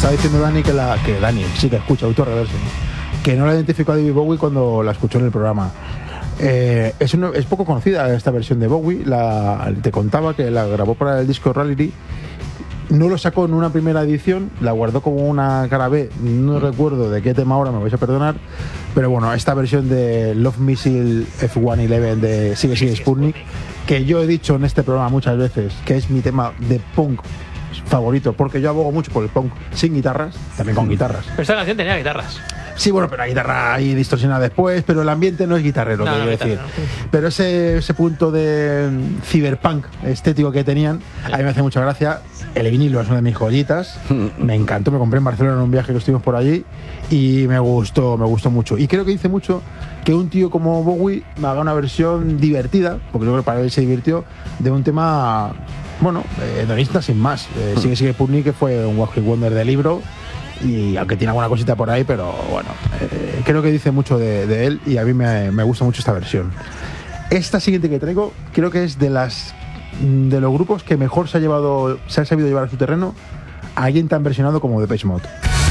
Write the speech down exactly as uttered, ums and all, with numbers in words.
estaba diciendo Dani que la que Dani sí que escucha Autoreverso, que no la identificó a David Bowie cuando la escuchó en el programa. Eh, es, una, es poco conocida esta versión de Bowie. La, te contaba que la grabó para el disco Rarity. No lo sacó en una primera edición, la guardó como una cara B. No recuerdo de qué tema ahora, me vais a perdonar. Pero bueno, esta versión de Love Missile F ciento once de Sigue Sigue Sputnik, que yo he dicho en este programa muchas veces que es mi tema de punk favorito, porque yo abogo mucho por el punk sin guitarras, también con guitarras. Pero esta canción tenía guitarras. Sí, bueno, pero la guitarra ahí distorsionada después, pero el ambiente no es guitarrero, No, quiero no, decir. no. Pero ese, ese punto de cyberpunk estético que tenían, a mí me hace mucha gracia. El vinilo es una de mis joyitas, me encantó, me compré en Barcelona en un viaje que estuvimos por allí y me gustó, me gustó mucho. Y creo que dice mucho que un tío como Bowie haga una versión divertida, porque yo creo que para él se divirtió, de un tema, bueno, hedonista sin más. Eh, sigue, sigue Sputnik, que fue un One Hit Wonder de libro. Y aunque tiene alguna cosita por ahí, pero bueno, eh, creo que dice mucho de, de él y a mí me, me gusta mucho esta versión. Esta siguiente que traigo creo que es de las de los grupos que mejor se ha llevado, se ha sabido llevar a su terreno a alguien tan versionado como Depeche Mode.